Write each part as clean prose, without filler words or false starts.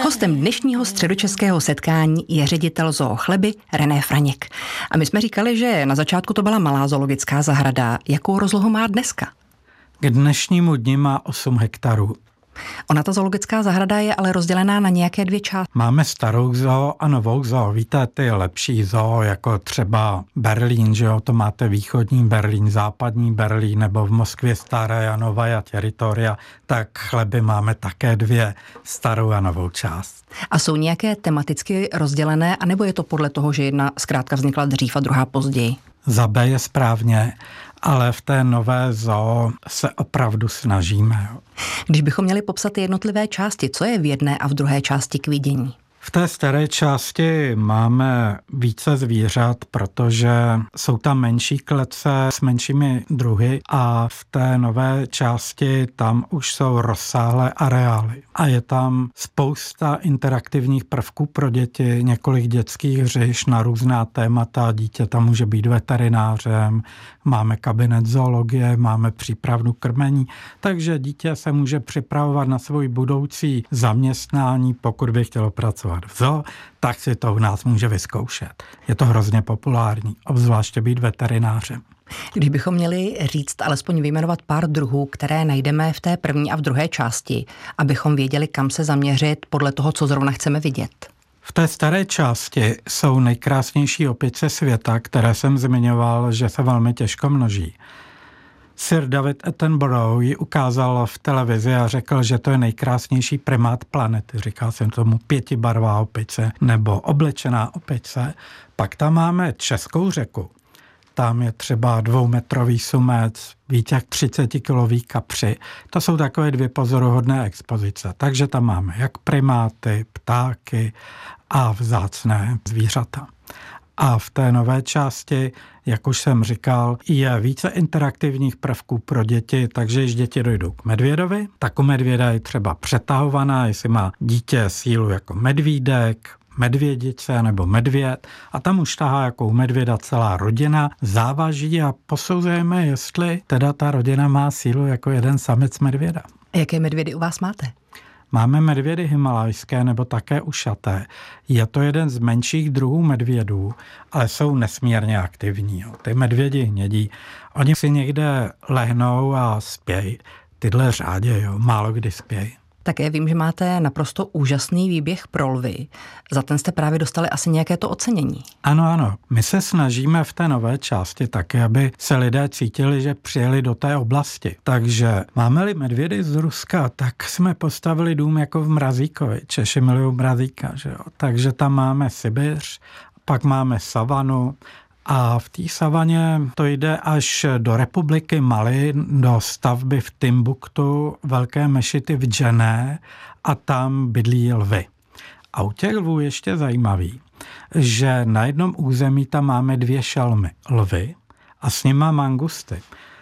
Hostem dnešního středočeského setkání je ředitel zoo Chleby René Franěk. A my jsme říkali, že na začátku to byla malá zoologická zahrada. Jakou rozlohu má dneska? K dnešnímu dni má 8 hektarů. Ona ta zoologická zahrada je ale rozdělená na nějaké dvě části. Máme starou zoo a novou zoo. Víte, ty lepší zoo, jako třeba Berlín, že jo, to máte východní Berlín, západní Berlín, nebo v Moskvě staré a nová teritoria, tak Chleby máme také dvě, starou a novou část. A jsou nějaké tematicky rozdělené, anebo je to podle toho, že jedna zkrátka vznikla dřív a druhá později? Za B je správně, ale v té nové zoo se opravdu snažíme. Když bychom měli popsat jednotlivé části, co je v jedné a v druhé části k vidění? V té staré části máme více zvířat, protože jsou tam menší klece s menšími druhy a v té nové části tam už jsou rozsáhlé areály. A je tam spousta interaktivních prvků pro děti, několik dětských hřiš na různá témata. Dítě tam může být veterinářem, máme kabinet zoologie, máme přípravnu krmení, takže dítě se může připravovat na svůj budoucí zaměstnání, pokud by chtělo pracovat v zoo, tak si to u nás může vyzkoušet. Je to hrozně populární, obzvláště být veterinářem. Když bychom měli říct, alespoň vyjmenovat pár druhů, které najdeme v té první a v druhé části, abychom věděli, kam se zaměřit podle toho, co zrovna chceme vidět. V té staré části jsou nejkrásnější opice světa, které jsem zmiňoval, že se velmi těžko množí. Sir David Attenborough ji ukázal v televizi a řekl, že to je nejkrásnější primát planety. Říkal jsem tomu pětibarvá opice nebo oblečená opice. Pak tam máme Českou řeku. Tam je třeba 2metrový sumec, více jak 30kilový kapři. To jsou takové dvě pozoruhodné expozice. Takže tam máme jak primáty, ptáky a vzácné zvířata. A v té nové části, jak už jsem říkal, je více interaktivních prvků pro děti, takže když děti dojdou k medvědovi, tak u medvěda je třeba přetahovaná, jestli má dítě sílu jako medvídek, medvědice nebo medvěd a tam už tahá jako u medvěda celá rodina, závaží a posouzujeme, jestli teda ta rodina má sílu jako jeden samec medvěda. A jaké medvědy u vás máte? Máme medvědy himalajské nebo také ušaté. Je to jeden z menších druhů medvědů, ale jsou nesmírně aktivní. Jo. Ty medvědi hnědí, oni si někde lehnou a spějí. Tyhle řádě, jo, málo kdy spějí. Také vím, že máte naprosto úžasný výběh pro lvy. Za ten jste právě dostali asi nějaké to ocenění. Ano. My se snažíme v té nové části taky, aby se lidé cítili, že přijeli do té oblasti. Takže máme-li medvědy z Ruska, tak jsme postavili dům jako v Mrazíkovi. Češi milují Mrazíka, že jo. Takže tam máme Sibiř, pak máme savanu. A v té savaně to jde až do republiky Mali, do stavby v Timbuktu, velké mešity v Dženné a tam bydlí lvy. A u těch lvů ještě zajímavý, že na jednom území tam máme 2 šelmy, lvy a s nima mangusty.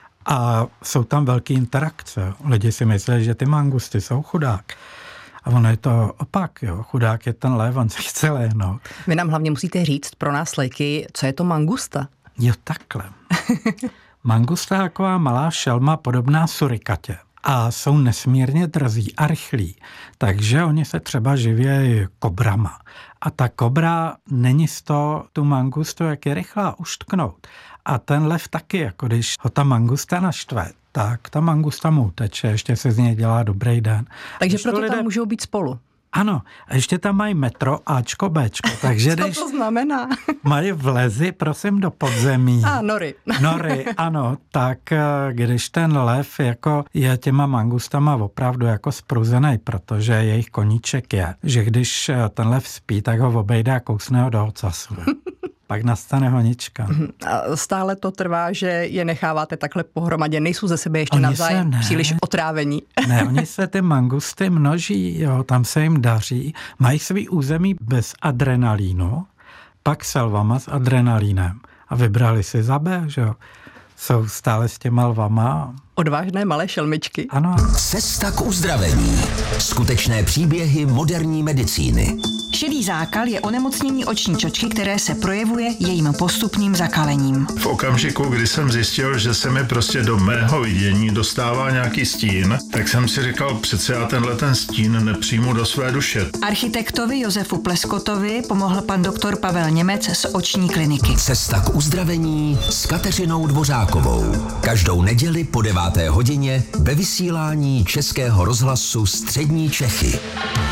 A jsou tam velké interakce. Lidi si myslí, že ty mangusty jsou chudák. A ono je to opak, jo. Chudák je ten lev, on se chce lehnout. Vy nám hlavně musíte říct pro nás lejky, co je to mangusta. Jo, takhle. Mangusta je taková malá šelma podobná surikatě. A jsou nesmírně drzí a rychlí. Takže oni se třeba živějí kobrama. A ta kobra není z toho tu mangustu, jak je rychlá, uštknout. A ten lev taky, jako když ho ta mangusta naštve, tak ta mangusta mu uteče, ještě se z něj dělá dobrý den. Takže proto tam můžou být spolu. Ano, a ještě tam mají metro Ačko, Bčko, takže co to znamená? Mají vlezy, prosím, do podzemí. Nory. Nory, ano, tak když ten lev jako je těma mangustama opravdu jako spruzený, protože jejich koníček je, že když ten lev spí, tak ho obejde a kousne ho do ocasu. Pak nastane honička. A stále to trvá, že je necháváte takhle pohromadě, nejsou ze sebe ještě navzájem příliš otrávení. Ne, oni se ty mangusty množí, jo, tam se jim daří, mají svý území bez adrenalínu, pak s lvama s adrenalínem a vybrali si za B, že jo. Jsou stále s těma lvama. Odvážné malé šelmičky. Ano. Cesta k uzdravení. Skutečné příběhy moderní medicíny. Šedý zákal je onemocnění oční čočky, které se projevuje jejím postupným zakalením. V okamžiku, kdy jsem zjistil, že se mi prostě do mého vidění dostává nějaký stín, tak jsem si říkal, přece já ten stín nepřijmu do své duše. Architektovi Josefu Pleskotovi pomohl pan doktor Pavel Němec z oční kliniky. Cesta k uzdravení s Kateřinou Dvořákovou. Každou neděli po 9. hodině ve vysílání Českého rozhlasu Střední Čechy.